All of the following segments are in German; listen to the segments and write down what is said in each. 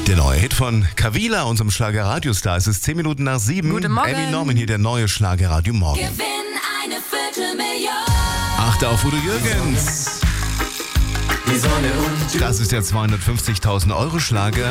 Der neue Hit von Kavila, unserem Schlager-Radiostar. Es ist 10 Minuten nach 7. Guten Morgen. Abby Norman hier, der neue Schlager-Radio Morgen. Gewinn eine Viertelmillion. Achte auf Udo Jürgens. Die Sonne und Das ist der 250.000 Euro Schlager.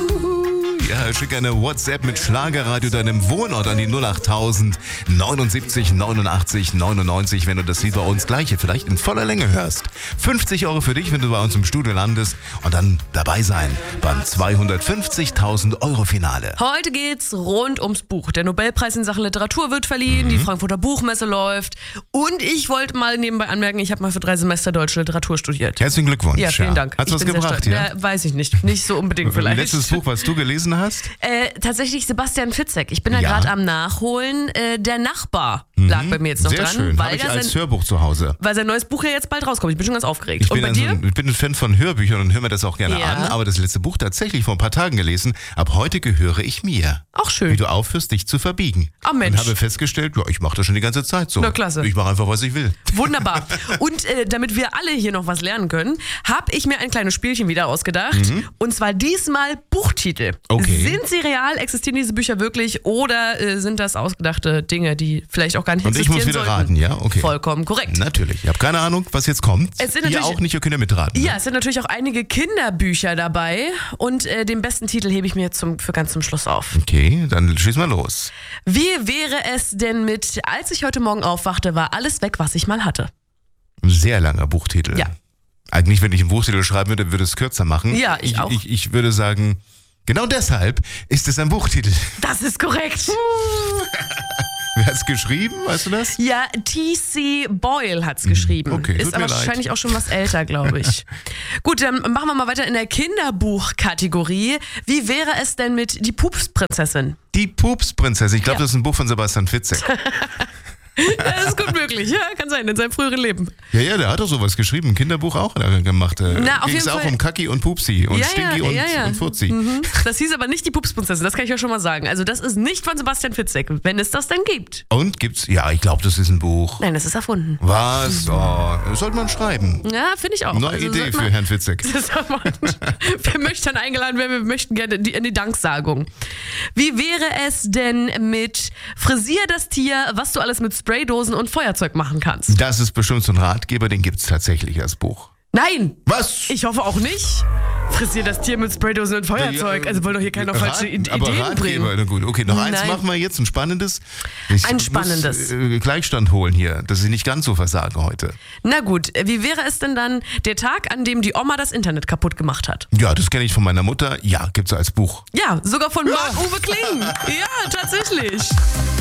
Ja, schick eine WhatsApp mit Schlagerradio deinem Wohnort an die 08000 79 89 99, wenn du das Lied bei uns gleich hier vielleicht in voller Länge hörst. 50 Euro für dich, wenn du bei uns im Studio landest und dann dabei sein beim 250.000 Euro Finale. Heute geht's rund ums Buch. Der Nobelpreis in Sachen Literatur wird verliehen, die Frankfurter Buchmesse läuft und ich wollte mal nebenbei anmerken, ich habe mal für 3 Semester deutsche Literatur studiert. Herzlichen Glückwunsch. Ja, vielen Dank. Hat's Ich was bin sehr gebracht, stolz. ja? Weiß ich nicht. Nicht so unbedingt vielleicht. Letztes Buch, was du gelesen hast? Tatsächlich Sebastian Fitzek. Ich bin ja Ja. gerade am Nachholen. Der Nachbar lag bei mir jetzt noch Sehr dran. schön. Habe Weil, ich ja als sein, Hörbuch zu Hause. weil sein neues Buch ja jetzt bald rauskommt. Ich bin schon ganz aufgeregt. Ich Und bin, bei dir? ich bin ein Fan von Hörbüchern und höre mir das auch gerne Ja. an, aber das letzte Buch tatsächlich vor ein paar Tagen gelesen. Ab heute gehöre ich mir. Auch schön. Wie du aufhörst, dich zu verbiegen. Ah, Mensch. Und habe festgestellt, ja, ich mache das schon die ganze Zeit so. Na, klasse. Ich mache einfach, was ich will. Wunderbar. Und damit wir alle hier noch was lernen können, habe ich mir ein kleines Spielchen wieder ausgedacht. Und zwar diesmal Buchtitel. Okay. Sind sie real? Existieren diese Bücher wirklich? Oder sind das ausgedachte Dinge, die vielleicht auch gar nicht Und ich existieren muss wieder sollten? raten, ja? Okay. Vollkommen korrekt. Natürlich. Ich habe keine Ahnung, was jetzt kommt. Es sind Ihr natürlich- auch nicht, ihr könnt ja mitraten. Ja, es sind natürlich auch einige Kinderbücher dabei. Und den besten Titel hebe ich mir jetzt für ganz zum Schluss auf. Okay, dann schieß mal los. Wie wäre es denn mit, als ich heute Morgen aufwachte, war alles weg, was ich mal hatte? Ein sehr langer Buchtitel. Ja. Eigentlich, wenn ich einen Buchtitel schreiben würde, würde es kürzer machen. Ja, ich auch. Ich würde sagen, genau deshalb ist es ein Buchtitel. Das ist korrekt. Wer hat es geschrieben, weißt du das? Ja, T.C. Boyle hat's geschrieben. okay, tut Ist aber mir leid. wahrscheinlich auch schon was älter, glaube ich. Gut, dann machen wir mal weiter in der Kinderbuchkategorie. Wie wäre es denn mit Die Pupsprinzessin? Die Pupsprinzessin. Ich glaube, Ja. das ist ein Buch von Sebastian Fitzek. Das ist gut möglich, ja, kann sein, in seinem früheren Leben. Ja, der hat doch sowas geschrieben. Ein Kinderbuch auch hat er gemacht. Na, auf Ging es jeden auch Fall- um Kaki und Pupsi und Stinky und Furzi. Das hieß aber nicht Die Pupsprinzessin, das kann ich ja schon mal sagen. Also das ist nicht von Sebastian Fitzek, wenn es das denn gibt. Und gibt's, ja, ich glaube, das ist ein Buch. Nein, das ist erfunden. Was? Oh, das sollte man schreiben. Ja, finde ich auch. Neue Also Idee sollte für man- Herrn Fitzek. Wer möchte dann eingeladen werden? Wir möchten gerne in die Danksagung. Wie wäre es denn mit Frisier das Tier, was du alles mit Spraydosen und Feuerzeug machen kannst? Das ist bestimmt so ein Ratgeber, den gibt's tatsächlich als Buch. Nein! Was? Ich hoffe auch nicht. Frisier das Tier mit Spraydosen und Feuerzeug. Also wollen doch hier keiner falsche Ideen Ratgeber, bringen. na gut. Okay, noch eins Nein. machen wir jetzt, ein spannendes. Ein spannendes. Muss, Gleichstand holen hier, dass ich nicht ganz so versage heute. Na gut, wie wäre es denn dann der Tag, an dem die Oma das Internet kaputt gemacht hat? Ja, das kenne ich von meiner Mutter. Ja, gibt's als Buch. Ja, sogar von Marc-Uwe Kling. Ja, tatsächlich.